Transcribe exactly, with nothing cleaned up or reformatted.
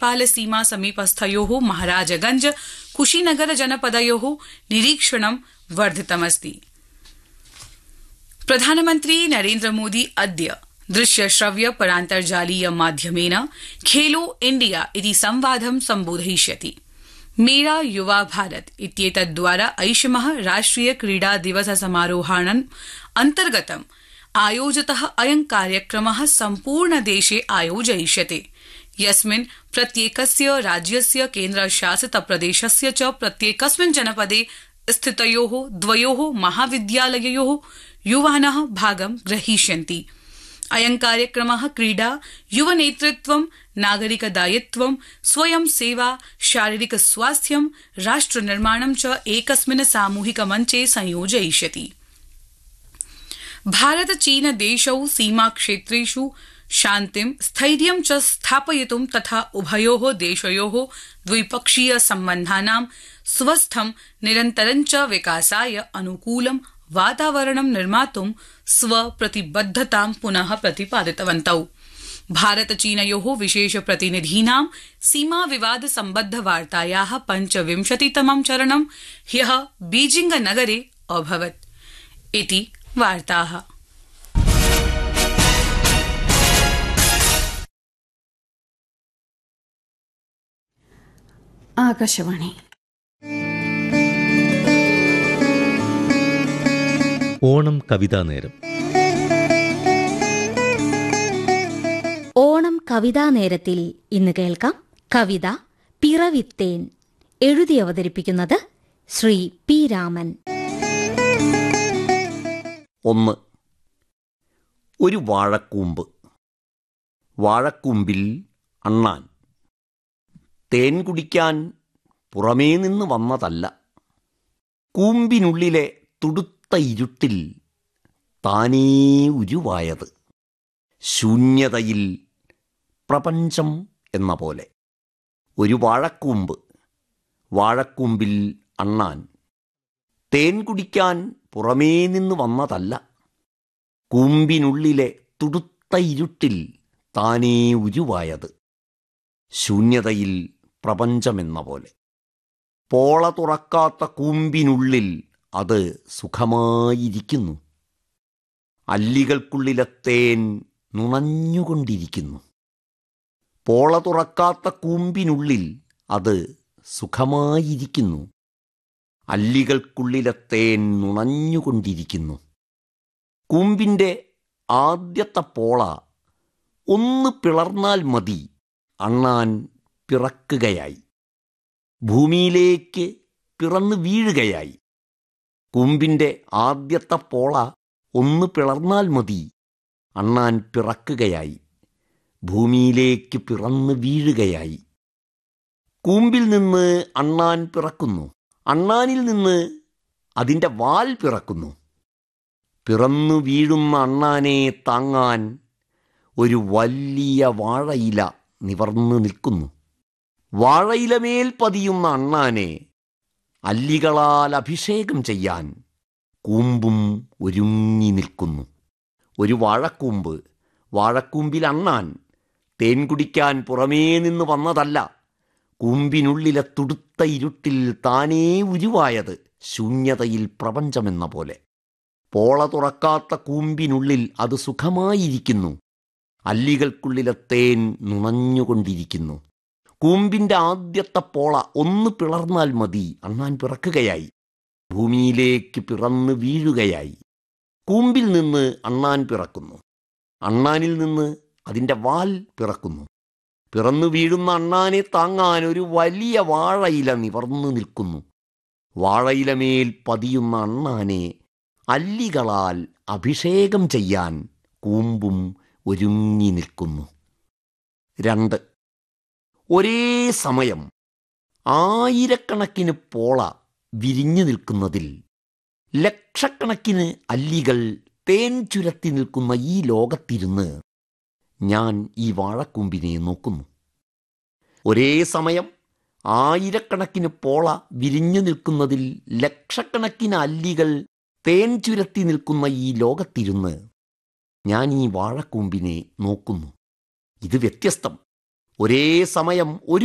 नेपाल सीमा समीपस्थयोः महाराजगंज कुशीनगर जनपदयोः निरीक्षणं वर्धितमस्ति। प्रधानमन्त्री नरेन्द्र मोदी अद्य दृश्य श्रव्य परान्तर्जालीय माध्यमेन खेलो इंडिया इति संवादं सम्बोधयिष्यति। मेरा युवा भारत इत्येतद्द्वारा ऐषमः राष्ट्रिय क्रीडा दिवस समारोहाणाम् अन्तर्गतम् आयोजितः अयं कार्यक्रमः सम्पूर्ण देशे आयोजयिष्यते, यस्मिन् प्रत्येकस्य राज्यस्य केन्द्रशासित प्रदेशस्य च प्रत्येकस्मिन् जनपदे स्थितयोः द्वयोः महाविद्यालययोः युवानः भागं ग्रहीष्यन्ति। अयं कार्यक्रमः क्रीडा, युवनेतृत्वं, नागरिकदायित्वं, स्वयं सेवा, शारीरिक स्वास्थ्यं, राष्ट्रनिर्माणं च एकस्मिन् सामूहिक मञ्चे संयोजयिष्यति। भारत चीन देशौ सीमाक्षेत्रेषु शान्तिं स्थैर्यं च स्थापयितुं तथा उभयोः देशयोः द्विपक्षीय सम्बन्धानां स्वस्थं निरन्तरं च विकासाय अनुकूलं वातावरणं निर्मातुं स्वप्रतिबद्धतां पुनः प्रतिपादितवन्तौ। भारत चीनयोः विशेष प्रतिनिधीनां सीमा विवाद सम्बद्ध वार्तायाः पञ्चविंशतितमं चरणं ह्यः बीजिंग नगरे अभवत् इति वार्ताः। ആകാശവാണി. ഓണം കവിതാ നേരം. ഓണം കവിതാ നേരത്തിൽ ഇന്ന് കേൾക്കാം കവിത പിറവിത്തേൻ. എഴുതി അവതരിപ്പിക്കുന്നത് ശ്രീ പി രാമൻ. ഒന്ന്. ഒരു വാഴക്കൂമ്പ്. വാഴക്കൂമ്പിൽ അണ്ണാൻ. തേൻ കുടിക്കാൻ പുറമേ നിന്ന് വന്നതല്ല. കൂമ്പിനുള്ളിലെ തുടുത്ത ഇരുട്ടിൽ താനേ ഉരുവായത്. ശൂന്യതയിൽ പ്രപഞ്ചം എന്ന പോലെ. ഒരു വാഴക്കൂമ്പ്. വാഴക്കൂമ്പിൽ അണ്ണാൻ. തേൻ കുടിക്കാൻ പുറമേ നിന്ന് വന്നതല്ല. കൂമ്പിനുള്ളിലെ തുടുത്ത ഇരുട്ടിൽ താനേ ഉരുവായത്. ശൂന്യതയിൽ പ്രപഞ്ചമെന്ന പോലെ. പോള തുറക്കാത്ത കൂമ്പിനുള്ളിൽ അത് സുഖമായിരിക്കുന്നു. അല്ലികൾക്കുള്ളിലെ തേൻ നുണഞ്ഞുകൊണ്ടിരിക്കുന്നു. പോള തുറക്കാത്ത കൂമ്പിനുള്ളിൽ അത് സുഖമായിരിക്കുന്നു. അല്ലികൾക്കുള്ളിലെ തേൻ നുണഞ്ഞുകൊണ്ടിരിക്കുന്നു. കൂമ്പിൻ്റെ ആദ്യത്തെ പോള ഒന്ന് പിളർന്നാൽ മതി, അണ്ണാൻ പിറക്കുകയായി. ഭൂമിയിലേക്ക് പിറന്നു വീഴുകയായി. കൂമ്പിൻ്റെ ആദ്യത്തെ പോള ഒന്ന് പിളർന്നാൽ മതി, അണ്ണാൻ പിറക്കുകയായി. ഭൂമിയിലേക്ക് പിറന്നു വീഴുകയായി. കൂമ്പിൽ നിന്ന് അണ്ണാൻ പിറക്കുന്നു. അണ്ണാനിൽ നിന്ന് അതിൻ്റെ വാൽ പിറക്കുന്നു. പിറന്നു വീഴുന്ന അണ്ണാനെ താങ്ങാൻ ഒരു വലിയ വാഴയില നിവർന്നു നിൽക്കുന്നു. വാഴയിലമേൽ പതിയുന്ന അണ്ണാനെ അല്ലികളാൽ അഭിഷേകം ചെയ്യാൻ കൂമ്പും ഒരുങ്ങി നിൽക്കുന്നു. ഒരു വാഴക്കൂമ്പ്. വാഴക്കൂമ്പിൽ അണ്ണാൻ. തേൻ കുടിക്കാൻ പുറമേ നിന്ന് വന്നതല്ല. കൂമ്പിനുള്ളിലെ തുടുത്ത ഇരുട്ടിൽ താനേ ഉരുവായത്. ശൂന്യതയിൽ പ്രപഞ്ചമെന്ന പോലെ. പോള തുറക്കാത്ത കൂമ്പിനുള്ളിൽ അത് സുഖമായിരിക്കുന്നു. അല്ലികൾക്കുള്ളിലെ തേൻ നുണഞ്ഞുകൊണ്ടിരിക്കുന്നു. കൂമ്പിൻ്റെ ആദ്യത്തെ പോള ഒന്ന് പിളർന്നാൽ മതി, അണ്ണാൻ പിറക്കുകയായി. ഭൂമിയിലേക്ക് പിറന്നു വീഴുകയായി. കൂമ്പിൽ നിന്ന് അണ്ണാൻ പിറക്കുന്നു. അണ്ണാനിൽ നിന്ന് അതിൻ്റെ വാൽ പിറക്കുന്നു. പിറന്നു വീഴുന്ന അണ്ണാനെ താങ്ങാൻ ഒരു വലിയ വാഴയില നിവർന്നു നിൽക്കുന്നു. വാഴയിലമേൽ പതിയുന്ന അണ്ണാനെ അല്ലികളാൽ അഭിഷേകം ചെയ്യാൻ കൂമ്പും ഒരുങ്ങി നിൽക്കുന്നു. രണ്ട്. ഒരേ സമയം ആയിരക്കണക്കിന് പോള വിരിഞ്ഞു നിൽക്കുന്നതിൽ ലക്ഷക്കണക്കിന് അല്ലികൾ തേൻ ചുരത്തി നിൽക്കുന്ന ഈ ലോകത്തിരുന്ന് ഞാൻ ഈ വാഴക്കൂമ്പിനെ നോക്കുന്നു. ഒരേ സമയം ആയിരക്കണക്കിന് പോള വിരിഞ്ഞു നിൽക്കുന്നതിൽ ലക്ഷക്കണക്കിന് അല്ലികൾ തേൻ ചുരത്തി നിൽക്കുന്ന ഈ ലോകത്തിരുന്ന് ഞാൻ ഈ വാഴക്കൂമ്പിനെ നോക്കുന്നു. ഇത് വ്യത്യസ്തം. ഒരേ സമയം ഒരു